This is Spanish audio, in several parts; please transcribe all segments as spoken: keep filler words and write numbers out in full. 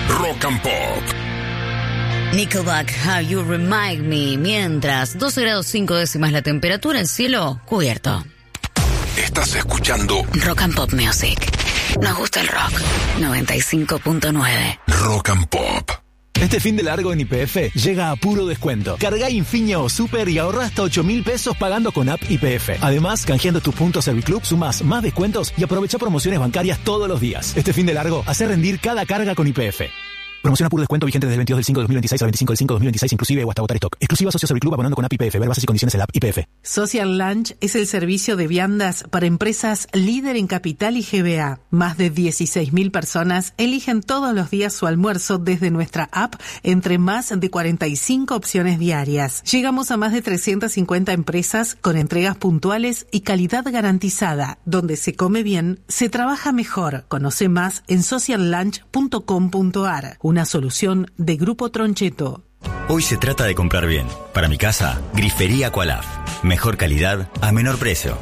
Rock and Pop. Nickelback, How You Remind Me. Mientras, doce grados cinco décimas la temperatura, el cielo cubierto. Estás escuchando Rock and Pop Music. Nos gusta el rock. noventa y cinco punto nueve. Rock and Pop. Este fin de largo en Y P F llega a puro descuento. Cargá Infinia o Super y ahorrá hasta ocho mil pesos pagando con app Y P F. Además, canjeando tus puntos Serviclub, sumás más descuentos y aprovecha promociones bancarias todos los días. Este fin de largo, hace rendir cada carga con Y P F. Promoción a puro descuento vigente desde el veintidós del cinco de dos mil veintiséis al veinticinco del cinco de dos mil veintiséis inclusive o hasta agotar stock. Exclusiva socio Serviclub abonando con app Y P F. Ver bases y condiciones en la app Y P F. Social Lunch es el servicio de viandas para empresas líder en Capital y G B A. Más de dieciséis mil personas eligen todos los días su almuerzo desde nuestra app entre más de cuarenta y cinco opciones diarias. Llegamos a más de trescientas cincuenta empresas con entregas puntuales y calidad garantizada. Donde se come bien, se trabaja mejor. Conoce más en social lunch punto com punto a r. Una solución de Grupo Troncheto. Hoy se trata de comprar bien. Para mi casa, Grifería Aqualaf. Mejor calidad a menor precio.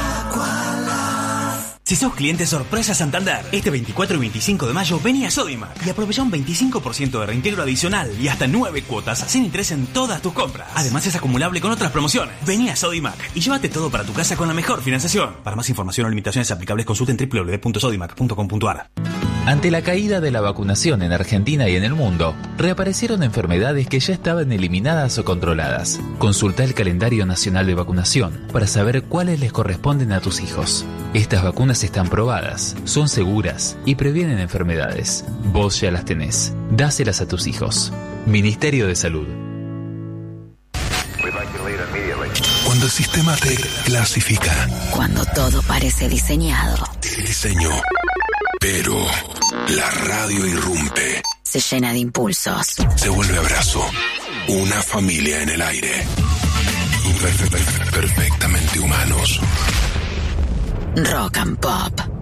Si sos cliente sorpresa Santander, este veinticuatro y veinticinco de mayo vení a Sodimac y aprovecha un veinticinco por ciento de reintegro adicional y hasta nueve cuotas sin interés en todas tus compras. Además es acumulable con otras promociones. Vení a Sodimac y llévate todo para tu casa con la mejor financiación. Para más información o limitaciones aplicables consulta en doble u doble u doble u punto sodimac punto com punto a r. Ante la caída de la vacunación en Argentina y en el mundo, reaparecieron enfermedades que ya estaban eliminadas o controladas. Consulta el calendario nacional de vacunación para saber cuáles les corresponden a tus hijos. Estas vacunas están probadas, son seguras y previenen enfermedades. Vos ya las tenés. Dáselas a tus hijos. Ministerio de Salud. Cuando el sistema te clasifica. Cuando todo parece diseñado. Te diseñó. Pero la radio irrumpe. Se llena de impulsos. Se vuelve abrazo. Una familia en el aire. Perfectamente humanos. Rock and Pop.